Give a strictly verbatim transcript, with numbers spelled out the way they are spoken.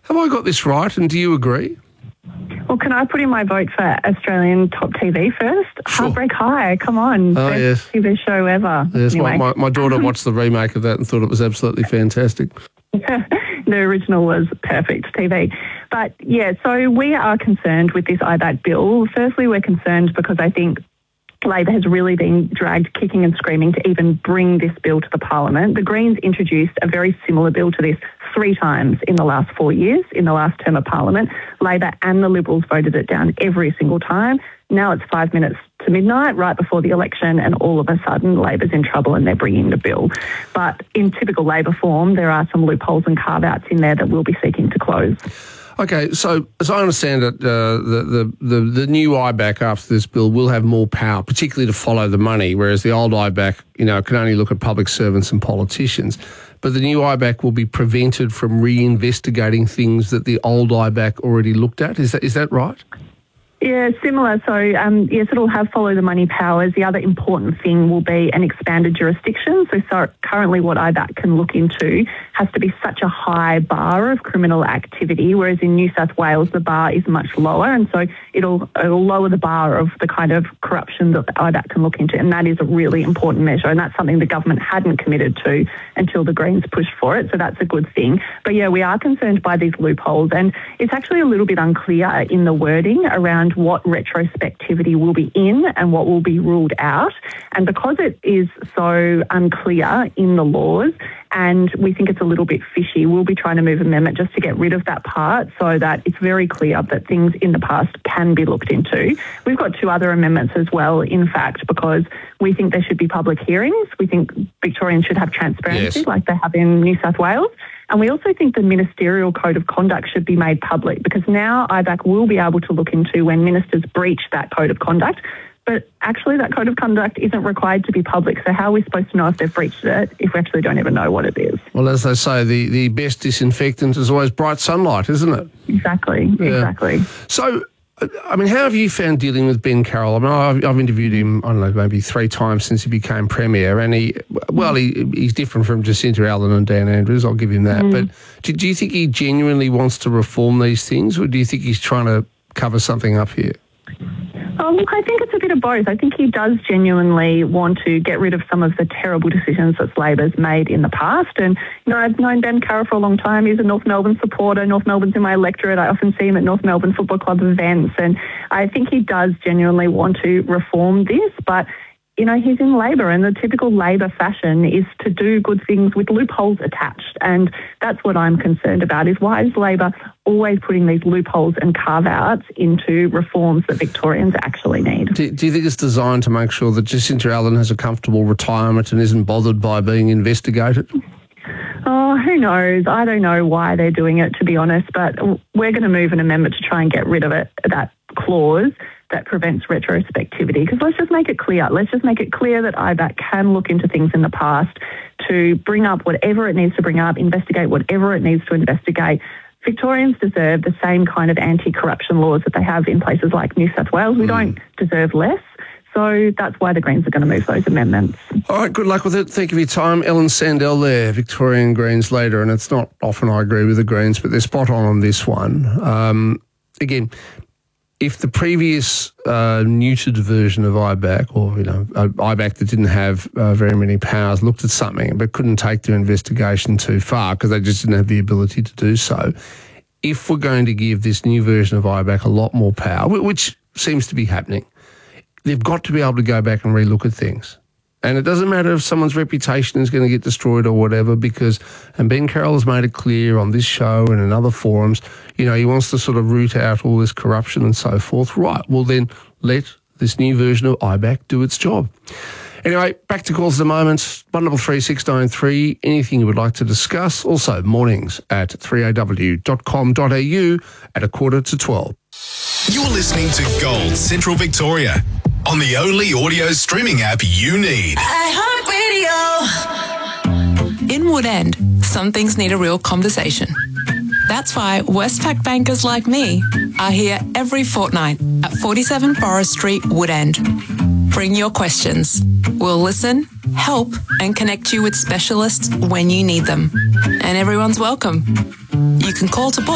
Have I got this right, and do you agree? Well, can I put in my vote for Australian Top T V first? Sure. Heartbreak High, come on. Oh, Best yes. T V show ever. Yes, anyway. my, my, my daughter watched the remake of that and thought it was absolutely fantastic. The original was perfect T V. But, yeah, so we are concerned with this I BAC bill. Firstly, we're concerned because I think Labor has really been dragged kicking and screaming to even bring this bill to the Parliament. The Greens introduced a very similar bill to this three times in the last four years, in the last term of Parliament. Labor and the Liberals voted it down every single time. Now it's five minutes to midnight, right before the election, and all of a sudden Labor's in trouble and they're bringing the bill. But in typical Labor form, there are some loopholes and carve-outs in there that we'll be seeking to close. Okay, so as I understand it, uh, the, the, the, the new I BAC after this bill will have more power, particularly to follow the money, whereas the old I BAC, you know, can only look at public servants and politicians. But the new I BAC will be prevented from reinvestigating things that the old I BAC already looked at. Is that is that right? Yeah, similar. So, um, yes, it'll have follow the money powers. The other important thing will be an expanded jurisdiction. So, so currently what I BAC can look into has to be such a high bar of criminal activity, whereas in New South Wales the bar is much lower, and so it'll, it'll lower the bar of the kind of corruption that I BAC can look into, and that is a really important measure, and that's something the government hadn't committed to until the Greens pushed for it, so that's a good thing. But yeah, we are concerned by these loopholes, and it's actually a little bit unclear in the wording around what retrospectivity will be in and what will be ruled out. And because it is so unclear in the laws, and we think it's a little bit fishy, we'll be trying to move amendment just to get rid of that part so that it's very clear that things in the past can be looked into. We've got two other amendments as well, in fact, because we think there should be public hearings. We think Victorians should have transparency Yes. like they have in New South Wales. And we also think the ministerial code of conduct should be made public, because now I BAC will be able to look into when ministers breach that code of conduct. But actually that code of conduct isn't required to be public. So how are we supposed to know if they've breached it if we actually don't even know what it is? Well, as they say, the, the best disinfectant is always bright sunlight, isn't it? Exactly, Yeah. exactly. So, I mean, how have you found dealing with Ben Carroll? I mean, I've, I've interviewed him, I don't know, maybe three times since he became Premier, and he, well, he, he's different from Jacinta Allen and Dan Andrews, I'll give him that. Mm. But do, do you think he genuinely wants to reform these things, or do you think he's trying to cover something up here? Oh, look, I think it's a bit of both. I think he does genuinely want to get rid of some of the terrible decisions that Labor's made in the past. And, you know, I've known Ben Carroll for a long time. He's a North Melbourne supporter. North Melbourne's in my electorate. I often see him at North Melbourne Football Club events. And I think he does genuinely want to reform this, but you know, he's in Labor, and the typical Labor fashion is to do good things with loopholes attached. And that's what I'm concerned about, is why is Labor always putting these loopholes and carve-outs into reforms that Victorians actually need? Do, do you think it's designed to make sure that Jacinta Allen has a comfortable retirement and isn't bothered by being investigated? Oh, who knows? I don't know why they're doing it, to be honest, but we're going to move an amendment to try and get rid of it, that clause that prevents retrospectivity. Because let's just make it clear. Let's just make it clear that I BAC can look into things in the past to bring up whatever it needs to bring up, investigate whatever it needs to investigate. Victorians deserve the same kind of anti-corruption laws that they have in places like New South Wales. We mm. don't deserve less. So that's why the Greens are going to move those amendments. All right, good luck with it. Thank you for your time. Ellen Sandell there, Victorian Greens leader, and it's not often I agree with the Greens, but they're spot on on this one. Um, again, if the previous uh, neutered version of I BAC, or you know, I BAC that didn't have uh, very many powers, looked at something but couldn't take their investigation too far because they just didn't have the ability to do so, if we're going to give this new version of I BAC a lot more power, which seems to be happening, they've got to be able to go back and relook at things. And it doesn't matter if someone's reputation is going to get destroyed or whatever, because, and Ben Carroll has made it clear on this show and in other forums, you know, he wants to sort of root out all this corruption and so forth. Right, well then let this new version of I BAC do its job. Anyway, back to calls at the moment, one double three six nine three, anything you would like to discuss. Also, mornings at three a w dot com dot a u at a quarter to twelve. You're listening to Gold Central Victoria on the only audio streaming app you need. iHeartRadio. In Wood End, some things need a real conversation. That's why Westpac bankers like me are here every fortnight at forty-seven Forest Street, Wood End. Bring your questions. We'll listen, help, and connect you with specialists when you need them. And everyone's welcome. You can call to book